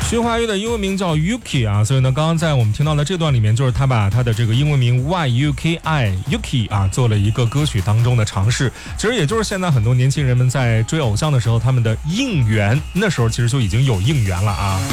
徐怀钰的英文名叫 Yuki 啊，所以呢，刚刚在我们听到的这段里面，就是他把他的这个英文名 Yuki 啊做了一个歌曲当中的尝试。其实也就是现在很多年轻人们在追偶像的时候，他们的应援那时候其实就已经有应援了啊。